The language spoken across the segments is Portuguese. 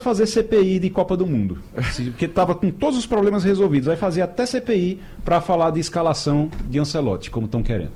fazer CPI de Copa do Mundo, porque estava com todos os problemas resolvidos. Vai fazer até CPI para falar de escalação de Ancelotti, como estão querendo.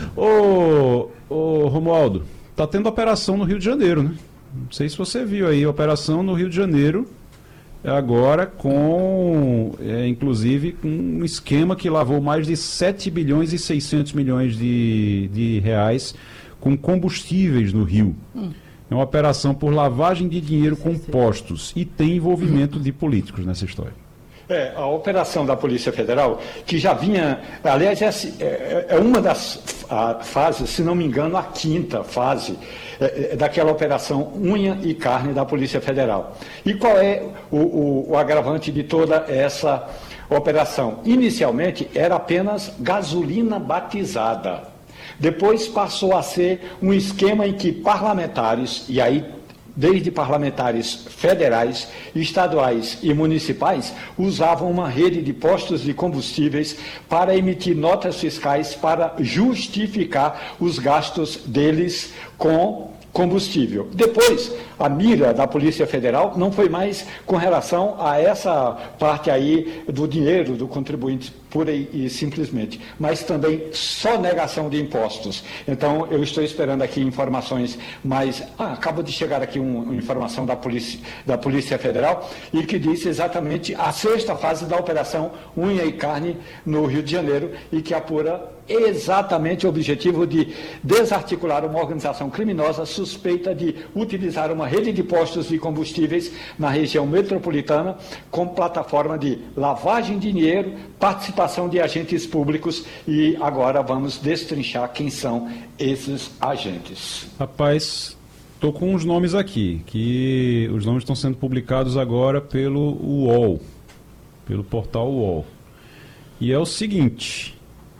Ô Romualdo, tá tendo operação no Rio de Janeiro, né? Não sei se você viu aí, operação no Rio de Janeiro, agora com, inclusive, com um esquema que lavou mais de 7 bilhões e 600 milhões de reais com combustíveis no Rio. É uma operação por lavagem de dinheiro com postos e tem envolvimento de políticos nessa história. A operação da Polícia Federal, que já vinha, aliás, é uma das fases, se não me engano, a quinta fase daquela operação unha e carne da Polícia Federal. E qual é o agravante de toda essa operação? Inicialmente era apenas gasolina batizada. Depois passou a ser um esquema em que parlamentares, e aí desde parlamentares federais, estaduais e municipais, usavam uma rede de postos de combustíveis para emitir notas fiscais para justificar os gastos deles com combustível. Depois, a mira da Polícia Federal não foi mais com relação a essa parte aí do dinheiro do contribuinte, pura e simplesmente, mas também sonegação de impostos. Então, eu estou esperando aqui informações mais... acaba de chegar aqui uma informação da Polícia Federal e que diz exatamente a sexta fase da Operação Unha e Carne no Rio de Janeiro e que apura exatamente o objetivo de desarticular uma organização criminosa suspeita de utilizar uma rede de postos de combustíveis na região metropolitana com plataforma de lavagem de dinheiro, participação de agentes públicos e agora vamos destrinchar quem são esses agentes. Rapaz, estou com os nomes aqui, que os nomes estão sendo publicados agora pelo UOL, pelo portal UOL. E é o seguinte...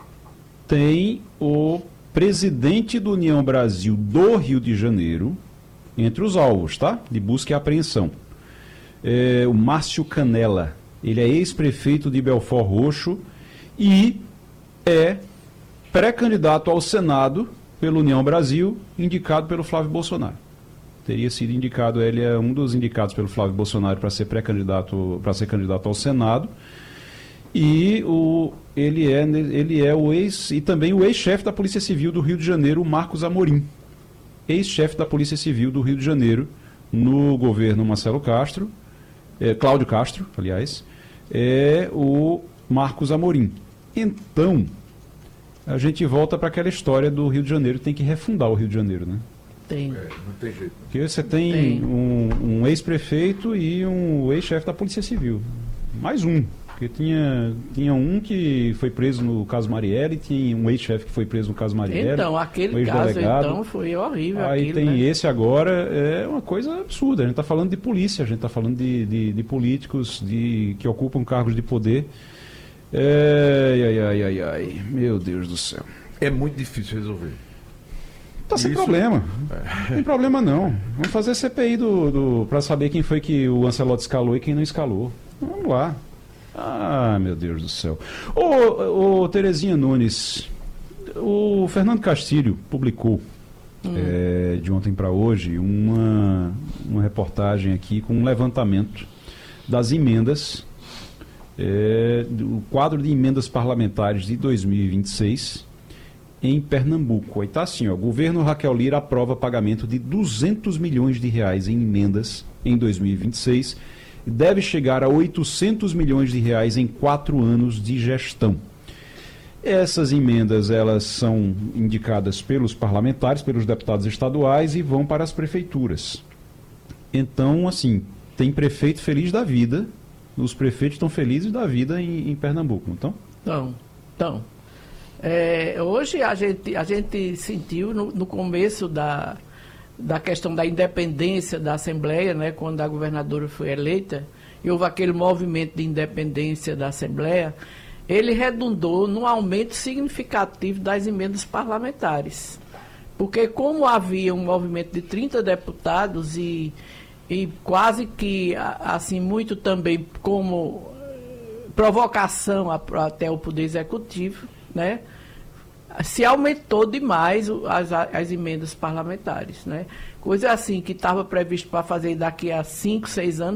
Tem o presidente do União Brasil do Rio de Janeiro entre os alvos, tá? De busca e apreensão. O Márcio Canella. Ele é ex-prefeito de Belford Roxo e é pré-candidato ao Senado pelo União Brasil, indicado pelo Flávio Bolsonaro. Teria sido indicado, ele é um dos indicados pelo Flávio Bolsonaro para ser pré-candidato, para ser candidato ao Senado. E ele é o ex e também o ex-chefe da Polícia Civil do Rio de Janeiro, Marcos Amorim. Ex-chefe da Polícia Civil do Rio de Janeiro no governo Marcelo Castro, Cláudio Castro, aliás, é o Marcos Amorim. Então, a gente volta para aquela história do Rio de Janeiro, tem que refundar o Rio de Janeiro, né? Tem. Não tem jeito. Porque você tem um ex-prefeito e um ex-chefe da Polícia Civil. Mais um. Porque tinha um que foi preso no caso Marielle, tinha um ex-chefe que foi preso no caso Marielle. Então, aquele caso então foi horrível. Aí aquilo, tem né? esse agora, é uma coisa absurda. A gente está falando de polícia, a gente está falando de políticos que ocupam cargos de poder. Ai, meu Deus do céu. É muito difícil resolver. Tá sem problema. Não tem problema não. Vamos fazer CPI para saber quem foi que o Ancelotti escalou e quem não escalou. Vamos lá. Ah, meu Deus do céu. Ô Terezinha Nunes, o Fernando Castilho publicou de ontem para hoje uma reportagem aqui com um levantamento das emendas, do quadro de emendas parlamentares de 2026 em Pernambuco. Aí tá assim, ó, governo Raquel Lira aprova pagamento de 200 milhões de reais em emendas em 2026 e deve chegar a 800 milhões de reais em 4 anos de gestão. Essas emendas, elas são indicadas pelos parlamentares, pelos deputados estaduais e vão para as prefeituras. Então, assim, tem prefeito feliz da vida, os prefeitos estão felizes da vida em Pernambuco, então? Então. Hoje a gente sentiu no começo da questão da independência da Assembleia, né, quando a governadora foi eleita, e houve aquele movimento de independência da Assembleia, ele redundou num aumento significativo das emendas parlamentares. Porque como havia um movimento de 30 deputados e quase que, assim, muito também como provocação até o Poder Executivo, né, se aumentou demais as emendas parlamentares, né? Coisa assim que estava previsto para fazer daqui a 5, 6 anos,